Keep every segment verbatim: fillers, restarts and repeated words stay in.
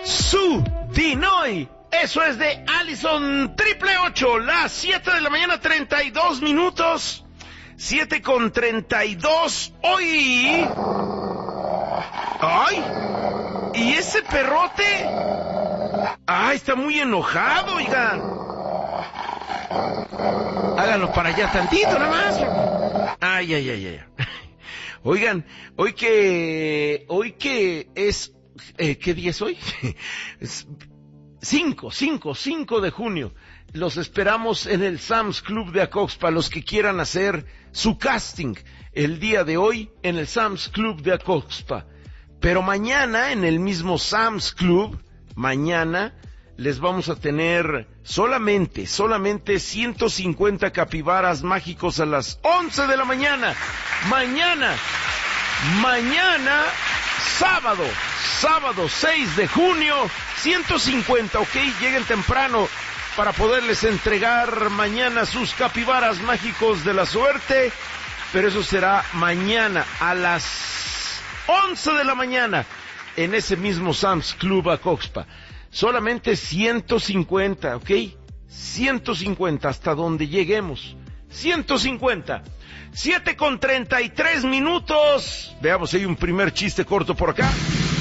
Su Dinoy. Eso es de Allison Triple Ocho. Las siete de la mañana, treinta y dos minutos. siete con treinta y dos. Hoy. ¡Ay! ¿Y ese perrote? ¡Ay, está muy enojado, oigan! Háganlo para allá tantito, nada más. Ay, ay, ay, ay. Oigan, hoy que... Hoy que es... Eh, ¿Qué día es hoy? Es cinco, cinco, cinco de junio. Los esperamos en el Sam's Club de Acoxpa, los que quieran hacer su casting el día de hoy en el Sam's Club de Acoxpa. Pero mañana, en el mismo Sam's Club, mañana les vamos a tener solamente, solamente ciento cincuenta capibaras mágicos a las once de la mañana. Mañana, mañana, sábado, sábado seis de junio, ciento cincuenta, ok, lleguen temprano para poderles entregar mañana sus capibaras mágicos de la suerte, pero eso será mañana a las once de la mañana, en ese mismo Sam's Club Acoxpa. Solamente ciento cincuenta, ¿ok? ciento cincuenta, hasta donde lleguemos. ciento cincuenta. siete con treinta y tres minutos. Veamos si hay un primer chiste corto por acá.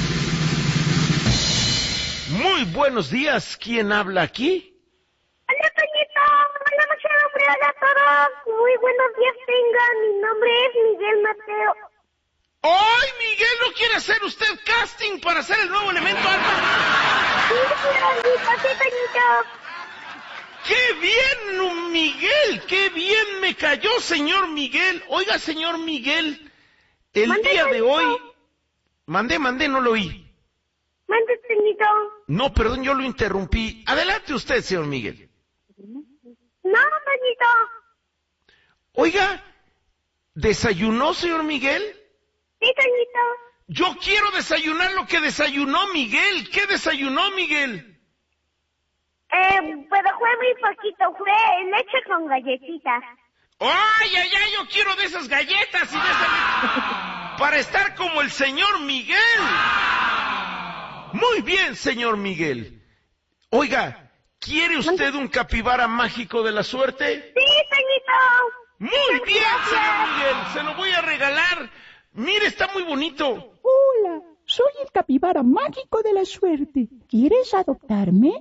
Muy buenos días. ¿Quién habla aquí? Hola, Toñito. Hola, mucho nombre. Hola a todos. Muy buenos días tengan. Mi nombre es Miguel Mateo. ¡Ay, Miguel! ¿No quiere hacer usted casting para ser el nuevo elemento alfa? Sí, Toñito, sí, Toñito. ¡Qué bien, Miguel! ¡Qué bien me cayó, señor Miguel! Oiga, señor Miguel, el Mande, día de Toñito. hoy... Mandé, mandé, no lo oí. Mande, Toñito. No, perdón, yo lo interrumpí. Adelante usted, señor Miguel. No, Toñito. Oiga, ¿desayunó, señor Miguel? Sí, Toñito. Yo quiero desayunar lo que desayunó Miguel. ¿Qué desayunó Miguel? Eh, pero fue muy poquito. Fue leche con galletitas. ¡Ay, ay, ay! Yo quiero de esas galletas y de esa... para estar como el señor Miguel. Muy bien, señor Miguel. Oiga, ¿quiere usted un capibara mágico de la suerte? Sí, Toñito. Muy bien, señor Miguel. Se lo voy a regalar. Mire, está muy bonito. Hola, soy el capibara mágico de la suerte. ¿Quieres adoptarme?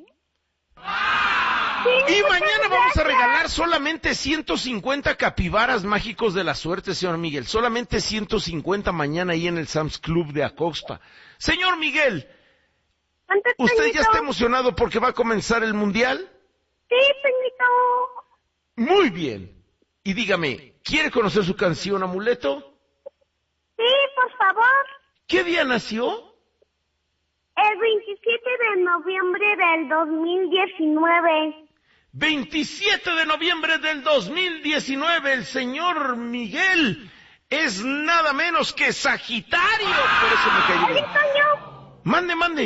Sí, Y muchas mañana vamos a gracias. regalar solamente ciento cincuenta capibaras mágicos de la suerte, señor Miguel. Solamente ciento cincuenta mañana ahí en el Sam's Club de Acoxpa. Señor Miguel, Mande, ¿usted ya Toñito. está emocionado porque va a comenzar el Mundial? Sí, Toñito. Muy bien. Y dígame, ¿quiere conocer su canción Amuleto? Sí, por favor. ¿Qué día nació? El veintisiete de noviembre del dos mil diecinueve. veintisiete de noviembre del dos mil diecinueve, el señor Miguel es nada menos que Sagitario. Por eso me cayó Oye, bien. Toño, Mande, mande.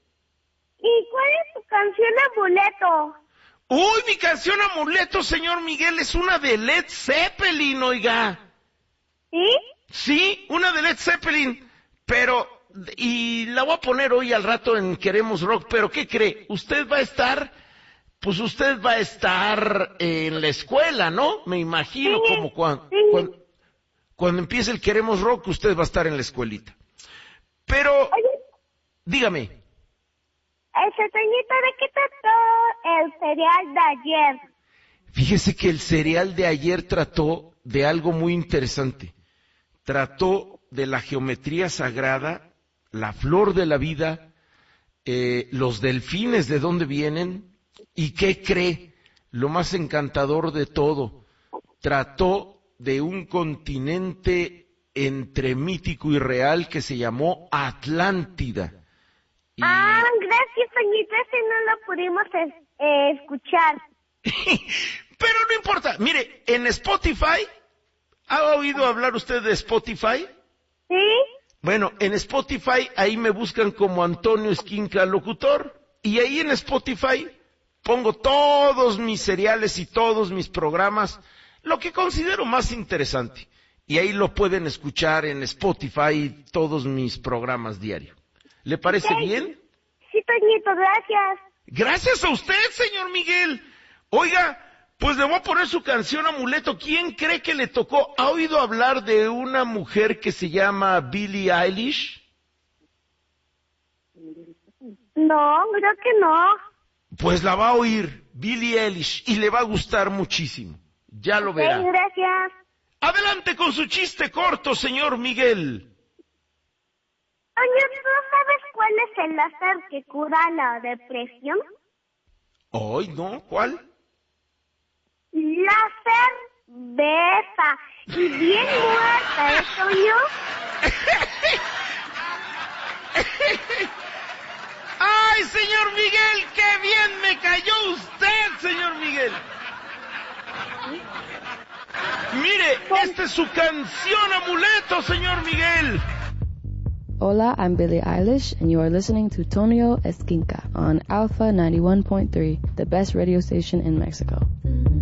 ¿y cuál es tu canción Amuleto? Uy, mi canción Amuleto, señor Miguel, es una de Led Zeppelin, oiga. ¿Sí? Sí, una de Led Zeppelin, pero, y la voy a poner hoy al rato en Queremos Rock, pero ¿qué cree? Usted va a estar, pues usted va a estar en la escuela, ¿no? Me imagino, Sí, como cuando, sí. cuando, cuando empiece el Queremos Rock, usted va a estar en la escuelita. Pero, Oye, dígame, ese Toñito, ¿de qué trató el cereal de ayer? fíjese que el cereal de ayer trató de algo muy interesante. Trató de la geometría sagrada, la flor de la vida, eh, los delfines de dónde vienen, y qué cree, lo más encantador de todo, trató de un continente entre mítico y real que se llamó Atlántida. Y... Ah, gracias, Toñito, ese no lo pudimos es- eh, escuchar. Pero no importa, mire, en Spotify, ¿ha oído hablar usted de Spotify? ¿Sí? Bueno, en Spotify ahí me buscan como Antonio Esquinca Locutor, y ahí en Spotify pongo todos mis seriales y todos mis programas, lo que considero más interesante, y ahí lo pueden escuchar en Spotify todos mis programas diarios. ¿Le parece Ok. bien? Sí, Toñito, gracias. Gracias a usted, señor Miguel. Oiga, pues le voy a poner su canción Amuleto. ¿Quién cree que le tocó? ¿Ha oído hablar de una mujer que se llama Billie Eilish? No, creo que no. Pues la va a oír, Billie Eilish, y le va a gustar muchísimo. Ya lo verá. Sí, gracias. Adelante con su chiste corto, señor Miguel. Oye, ¿tú sabes cuál es el láser que cura la depresión? Ay, no, ¿cuál? Láser besa. Y bien muerta, ¿eh, Toño? ¡Ay, señor Miguel! ¡Qué bien me cayó usted, señor Miguel! Mire, esta es su canción Amuleto, señor Miguel. Hola, I'm Billie Eilish, and you are listening to Tonio Esquinca on Alpha ninety-one point three, the best radio station in Mexico.